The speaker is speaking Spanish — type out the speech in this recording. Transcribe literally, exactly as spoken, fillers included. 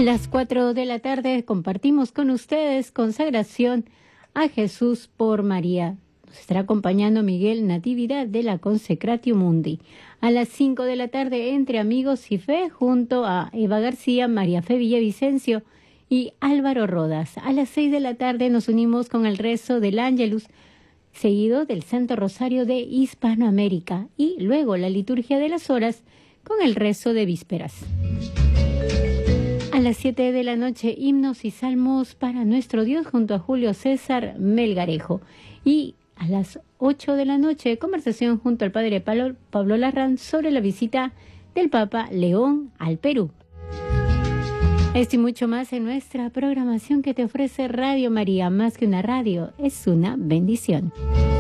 las cuatro de la tarde compartimos con ustedes consagración a Jesús por María. Nos estará acompañando Miguel Natividad de la Consecratio Mundi. A las cinco de la tarde, Entre Amigos y Fe, junto a Eva García, María Fe Villavicencio y Álvaro Rodas. A las seis de la tarde nos unimos con el rezo del Ángelus, seguido del Santo Rosario de Hispanoamérica, y luego la liturgia de las horas con el rezo de vísperas. A las siete de la noche, himnos y salmos para nuestro Dios junto a Julio César Melgarejo. Y a las ocho de la noche, conversación junto al padre Pablo, Pablo Larrán sobre la visita del Papa León al Perú. Esto y mucho más en nuestra programación que te ofrece Radio María. Más que una radio, es una bendición.